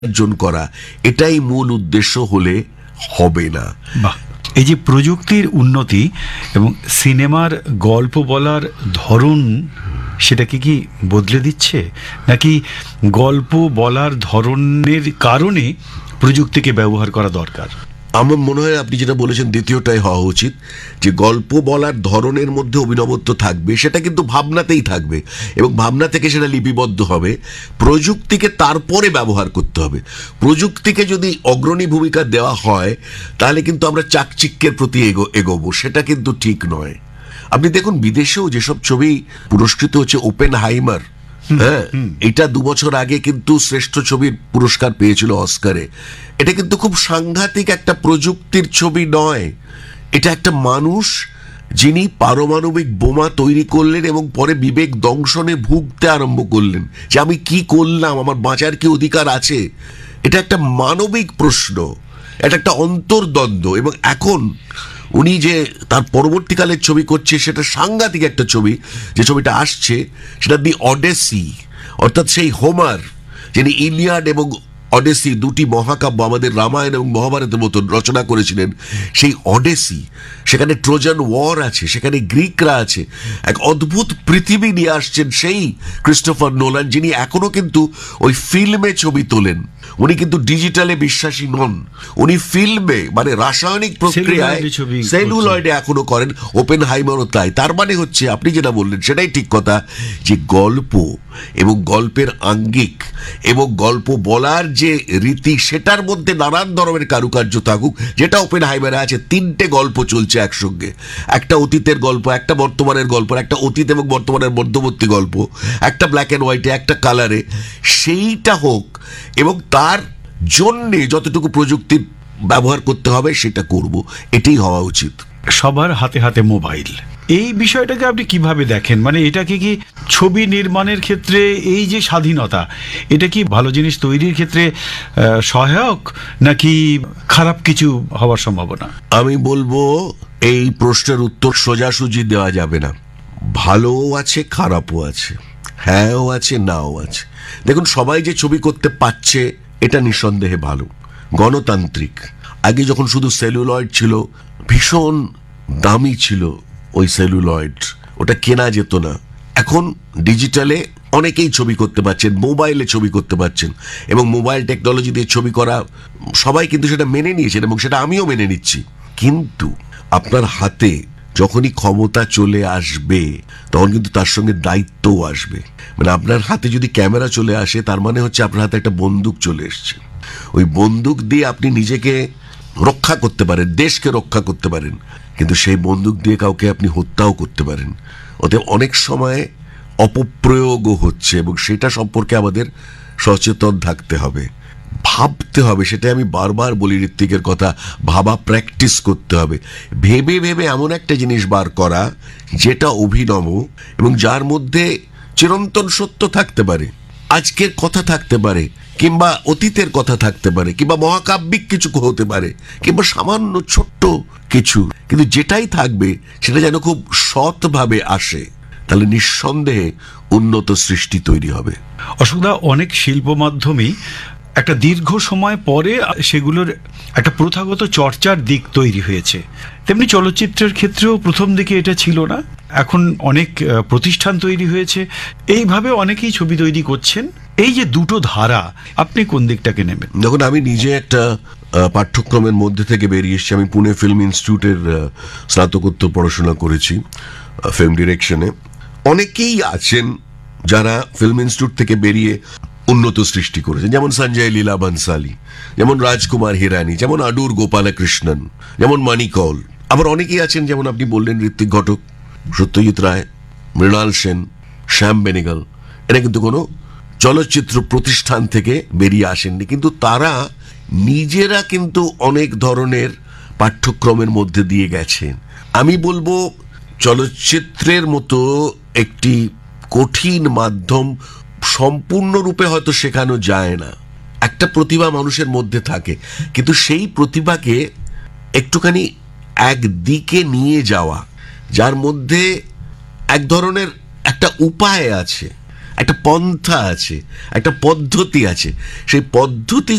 অর্জন করা, এটাই মূল উদ্দেশ্য হলে হবে না। বাহ, এই যে প্রযুক্তির উন্নতি এবং সিনেমার গল্প বলার ধরন, সেটাকে কি বদলে দিচ্ছে, নাকি গল্প বলার ধরনের কারণে প্রযুক্তিকে ব্যবহার করা দরকার? আমার মনে হয় আপনি যেটা বলেছেন দ্বিতীয়টাই হওয়া উচিত, যে গল্প বলার ধরনের মধ্যে অভিনবত্ব থাকবে, সেটা কিন্তু ভাবনাতেই থাকবে এবং ভাবনা থেকে সেটা লিপিবদ্ধ হবে। প্রযুক্তিকে তারপরে ব্যবহার করতে হবে। প্রযুক্তিকে যদি অগ্রণী ভূমিকা দেওয়া হয় তাহলে কিন্তু আমরা চাকচিক্যের প্রতি এগোবো, সেটা কিন্তু ঠিক নয়। আপনি দেখুন বিদেশেও যেসব ছবি পুরস্কৃত হচ্ছে, ওপেনহাইমার, হ্যাঁ, এটা 2 বছর আগে কিন্তু শ্রেষ্ঠ ছবির পুরস্কার পেয়েছিল অস্কারে। এটা কিন্তু খুব সাংঘাতিক একটা প্রযুক্তির ছবি নয়, এটা একটা মানুষ যিনি পারমাণবিক বোমা তৈরি করলেন এবং পরে বিবেক দংশনে ভুগতে আরম্ভ করলেন যে আমি কি করলাম, আমার বাঁচার কি অধিকার আছে। এটা একটা মানবিক প্রশ্ন, এটা একটা অন্তর্দ্বন্দ্ব। এবং এখন উনি যে তার পরবর্তীকালের ছবি করছে সেটা সাংঘাতিক একটা ছবি। যে ছবিটা আসছে সেটা দি অডেসি, অর্থাৎ সেই হোমার যিনি ইলিয়াড এবং অডেসি দুটি মহাকাব্য আমাদের রামায়ণ এবং মহাভারতের মতন রচনা করেছিলেন, সেই অডেসি, সেখানে ট্রোজান ওয়ার আছে, সেখানে গ্রিকরা আছে, এক অদ্ভুত পৃথিবী নিয়ে আসছেন সেই ক্রিস্টোফার নোলান, যিনি এখনো কিন্তু ওই ফিল্মে ছবি তোলেন। উনি কিন্তু ডিজিটালে বিশ্বাসী নন, উনি ফিল্মে মানে রাসায়নিক প্রক্রিয়ায় সেলুলয়েডে এখনো করেন। ওপেনহাইমারও তাই। তার মানে হচ্ছে আপনি যেটা বললেন সেটাই ঠিক কথা, যে গল্প এবং গল্পের আঙ্গিক এবং গল্প বলার যে রীতি, সেটার মধ্যে নানান ধরনের কারুকার্য থাকুক, যেটা ওপেনহাইমারে আছে। 3টে গল্প চলছে একসঙ্গে, একটা অতীতের গল্প, একটা বর্তমানের গল্প, একটা অতীত এবং বর্তমানের মধ্যবর্তী গল্প, একটা ব্ল্যাক অ্যান্ড হোয়াইটে, একটা কালারে। সেইটা হোক এবং তার জন্যে যতটুকু প্রযুক্তি ব্যবহার করতে হবে সেটা করব, এটাই হওয়া উচিত। সবার হাতে হাতে মোবাইল, এই বিষয়টাকে আপনি কিভাবে দেখেন? মানে এটাকে কি ছবি নির্মাণের ক্ষেত্রে এই যে স্বাধীনতা, এটা কি ভালো জিনিস তৈরির ক্ষেত্রে সহায়ক, নাকি খারাপ কিছু হওয়ার সম্ভাবনা? আমি বলবো এই প্রশ্নের উত্তর সোজাসুজি দেওয়া যাবে না। ভালোও আছে, খারাপও আছে, হ্যাঁও আছে, নাও আছে। দেখুন, সবাই যে ছবি করতে পারছে এটা নিঃসন্দেহে ভালো, গণতান্ত্রিক। আগে যখন শুধু সেলুলয়েড ছিল, ভীষণ দামি ছিল ওই সেলুলয়েড, ওটা কেনা যেত না। এখন ডিজিটালে অনেকেই ছবি করতে পারছেন, মোবাইলে ছবি করতে পারছেন, এবং মোবাইল টেকনোলজি দিয়ে ছবি করা সবাই কিন্তু সেটা মেনে নিয়েছেন এবং সেটা আমিও মেনে নিচ্ছি। কিন্তু আপনার হাতে যখনই ক্ষমতা চলে আসবে তখন কিন্তু তার সঙ্গে দায়িত্বও আসবে। মানে আপনার হাতে যদি ক্যামেরা চলে আসে তার মানে হচ্ছে আপনার হাতে একটা বন্দুক চলে এসছে। ওই বন্দুক দিয়ে আপনি নিজেকে রক্ষা করতে পারেন, দেশকে রক্ষা করতে পারেন, কিন্তু সেই বন্দুক দিয়ে কাউকে আপনি হত্যাও করতে পারেন। অতএব অনেক সময় অপপ্রয়োগও হচ্ছে এবং সেটা সম্পর্কে আমাদের সচেতন থাকতে হবে, ভাবতে হবে। সেটা আমি বারবার বলি, ঋত্বিকের কথা, ভাবা প্র্যাকটিস করতে হবে। ভেবে ভেবে এমন একটা জিনিস বার করা যেটা অভিনব এবং যার মধ্যে চিরন্তন সত্য থাকতে পারে, আজকের কথা থাকতে পারে, কিংবা অতীতের কথা থাকতে পারে, কিংবা মহাকাব্যিক কিছু হতে পারে, কিংবা সামান্য ছোট্ট কিছু, কিন্তু যেটাই থাকবে সেটা যেন খুব সৎভাবে আসে, তাহলে নিঃসন্দেহে উন্নত সৃষ্টি তৈরি হবে। অসুবিধা অনেক শিল্প মাধ্যমেই একটা দীর্ঘ সময় পরে সেগুলোর একটা প্রথাগত চর্চার দিক তৈরি হয়েছে, তেমনি চলচ্চিত্রের ক্ষেত্রেও প্রথম দিকে এটা ছিল না। এখন অনেক প্রতিষ্ঠান তৈরি হয়েছে, এইভাবে অনেকেই ছবি তৈরি করছেন। এই যে দুটো ধারা, আপনি কোন দিকটাকে নেবেন? দেখুন, আমি নিজে একটা পাঠ্যক্রমের মধ্যে থেকে বেরিয়ে এসেছি। আমি পুনে ফিল্ম ইনস্টিটিউটের স্নাতকোত্তর পড়াশোনা করেছি ফিল্ম ডিরেকশনে। অনেকেই আছেন যারা ফিল্ম ইনস্টিটিউট থেকে বেরিয়ে উন্নত সৃষ্টি করেছেন, যেমন সঞ্জয় লীলা বনসালি, যেমন রাজকুমার হিরানি, যেমন আডুর গোপালকৃষ্ণন, যেমন মানি কৌল। আবার অনেকেই আছেন, যেমন আপনি বললেন, ঋত্বিক ঘটক, সত্যজিৎ রায়, মৃণাল সেন, শ্যাম বেনেগল। এরা কিন্তু কোনো চলচ্চিত্র প্রতিষ্ঠান থেকে বেরিয়ে আসেননি, কিন্তু তারা নিজেরা কিন্তু অনেক ধরনের পাঠ্যক্রমের মধ্যে দিয়ে গেছেন। আমি বলবো চলচ্চিত্রের মতো একটি কঠিন মাধ্যম সম্পূর্ণরূপে হয়তো শেখানো যায় না। একটা প্রতিভা মানুষের মধ্যে থাকে, কিন্তু সেই প্রতিভাকে একটুখানি একদিকে নিয়ে যাওয়া, যার মধ্যে এক ধরনের একটা উপায় আছে, একটা পন্থা আছে, একটা পদ্ধতি আছে। সেই পদ্ধতি